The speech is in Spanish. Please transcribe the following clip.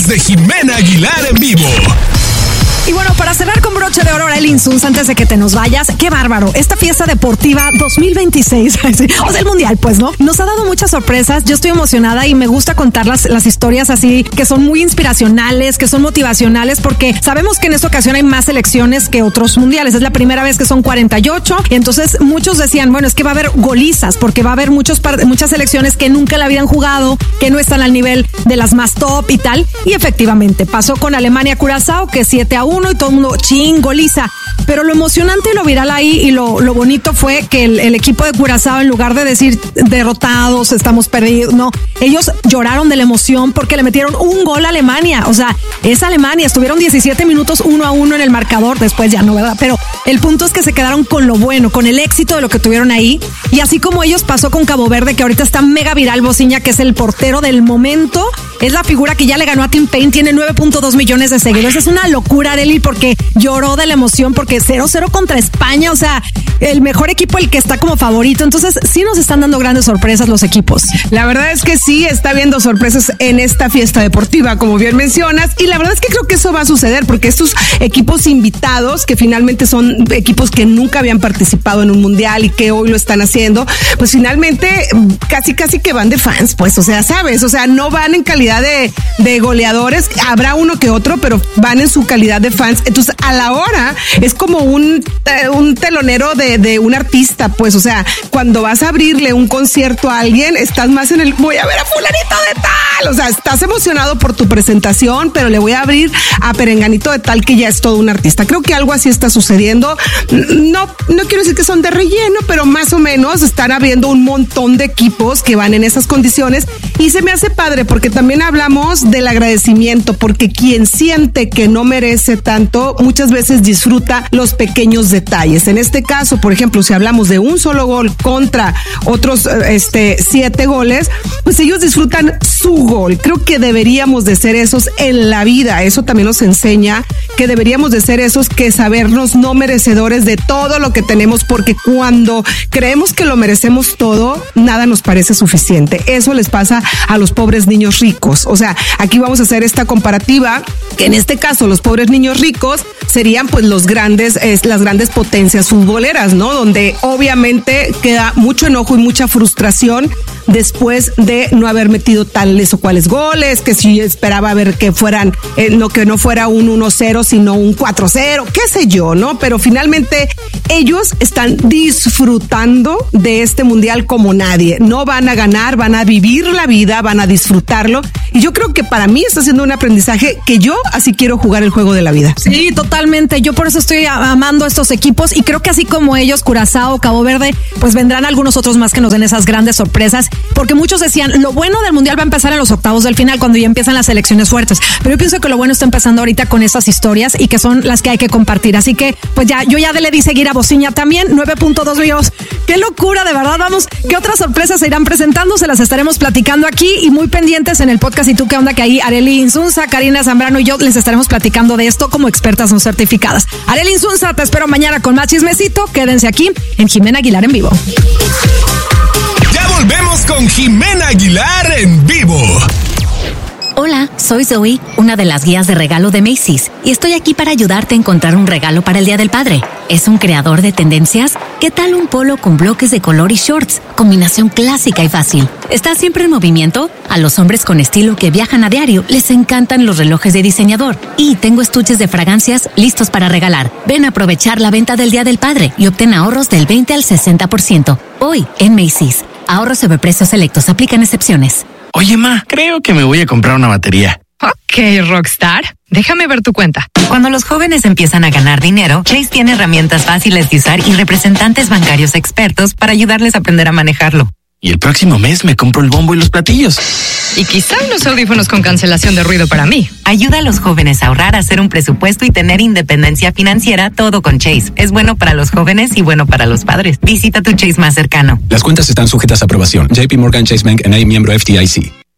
de Jimena Aguilar en vivo. Y bueno, para cerrar con broche de oro, Arely Insúnza, antes de que te nos vayas, qué bárbaro. Esta fiesta deportiva 2026, o sea, el mundial, pues, ¿no? Nos ha dado muchas sorpresas. Yo estoy emocionada y me gusta contar las historias así, que son muy inspiracionales, que son motivacionales, porque sabemos que en esta ocasión hay más selecciones que otros mundiales. Es la primera vez que son 48. Y entonces muchos decían, bueno, es que va a haber golizas, porque va a haber muchas selecciones que nunca la habían jugado, que no están al nivel de las más top y tal. Y efectivamente, pasó con Alemania-Curazao, que 7-1, y todo el mundo, goliza. Pero lo emocionante y lo viral ahí y lo bonito fue que el equipo de Curazao, en lugar de decir derrotados, estamos perdidos, no, ellos lloraron de la emoción porque le metieron un gol a Alemania. O sea, es Alemania, estuvieron 17 minutos 1-1 en el marcador, después ya no, ¿verdad? Pero el punto es que se quedaron con lo bueno, con el éxito de lo que tuvieron ahí. Y así como ellos, pasó con Cabo Verde, que ahorita está mega viral. Bociña, que es el portero del momento, es la figura que ya le ganó a Tim Payne, tiene 9.2 millones de seguidores. Es una locura, Arely, porque lloró de la emoción, porque 0-0 contra España, o sea, el mejor equipo, el que está como favorito. Entonces sí nos están dando grandes sorpresas los equipos. La verdad es que sí, está habiendo sorpresas en esta fiesta deportiva, como bien mencionas, y la verdad es que creo que eso va a suceder, porque estos equipos invitados, que finalmente son equipos que nunca habían participado en un mundial y que hoy lo están haciendo, pues finalmente casi que van de fans, pues, o sea, sabes, o sea, no van en calidad de goleadores, habrá uno que otro, pero van en su calidad de fans. Entonces, a la hora es como un telonero de un artista, pues, o sea, cuando vas a abrirle un concierto a alguien, estás más en el voy a ver a fulanito de tal, o sea, estás emocionado por tu presentación, pero le voy a abrir a perenganito de tal, que ya es todo un artista. Creo que algo así está sucediendo. No quiero decir que son de relleno, pero más o menos están habiendo un montón de equipos que van en esas condiciones, y se me hace padre porque también hablamos del agradecimiento, porque quien siente que no merece tanto muchas veces disfruta los pequeños detalles. En este caso, por ejemplo, si hablamos de un solo gol contra otros 7 goles, pues ellos disfrutan su gol. Creo que deberíamos de ser esos en la vida. Eso también nos enseña que deberíamos de ser esos que sabernos no merecedores de todo lo que tenemos, porque cuando creemos que lo merecemos todo, nada nos parece suficiente. Eso les pasa a los pobres niños ricos. O sea, aquí vamos a hacer esta comparativa, que en este caso los pobres niños ricos serían pues las grandes potencias futboleras, ¿no? Donde obviamente queda mucho enojo y mucha frustración después de no haber metido tales o cuales goles, que si esperaba ver que fueran, que no fuera un 1-0, sino un 4-0, qué sé yo, ¿no? Pero finalmente ellos están disfrutando de este mundial como nadie. No van a ganar, van a vivir la vida, van a disfrutarlo. Y yo creo que para mí está siendo un aprendizaje que yo así quiero jugar el juego de la vida. Sí, totalmente. Yo por eso estoy amando a estos equipos, y creo que así como ellos, Curazao, Cabo Verde, pues vendrán algunos otros más que nos den esas grandes sorpresas, porque muchos decían, lo bueno del mundial va a empezar en los octavos del final, cuando ya empiezan las selecciones fuertes. Pero yo pienso que lo bueno está empezando ahorita con estas historias, y que son las que hay que compartir. Así que, pues yo ya le di seguir a Bociña también, 9.2 millones. ¡Qué locura, de verdad! Vamos, ¿qué otras sorpresas se irán presentando? Se las estaremos platicando aquí, y muy pendientes en el podcast Y Tú Qué Onda, que ahí Arely Insúnza, Karina Zambrano y yo les estaremos platicando de esto como expertas no certificadas. Arely Insúnza, te espero mañana con más chismecito. Quédense aquí en Jimena Aguilar en vivo. Ya volvemos con Jimena Aguilar en vivo. Hola, soy Zoe, una de las guías de regalo de Macy's, y estoy aquí para ayudarte a encontrar un regalo para el Día del Padre. ¿Es un creador de tendencias? ¿Qué tal un polo con bloques de color y shorts? Combinación clásica y fácil. ¿Estás siempre en movimiento? A los hombres con estilo que viajan a diario les encantan los relojes de diseñador. Y tengo estuches de fragancias listos para regalar. Ven a aprovechar la venta del Día del Padre y obtén ahorros del 20 al 60%. Hoy en Macy's. Ahorros sobre precios selectos. Aplican excepciones. Oye, ma, creo que me voy a comprar una batería. Ok, Rockstar. Déjame ver tu cuenta. Cuando los jóvenes empiezan a ganar dinero, Chase tiene herramientas fáciles de usar y representantes bancarios expertos para ayudarles a aprender a manejarlo. Y el próximo mes me compro el bombo y los platillos. Y quizá unos audífonos con cancelación de ruido para mí. Ayuda a los jóvenes a ahorrar, hacer un presupuesto y tener independencia financiera, todo con Chase. Es bueno para los jóvenes y bueno para los padres. Visita tu Chase más cercano. Las cuentas están sujetas a aprobación. JP Morgan Chase Bank N.A., miembro FDIC.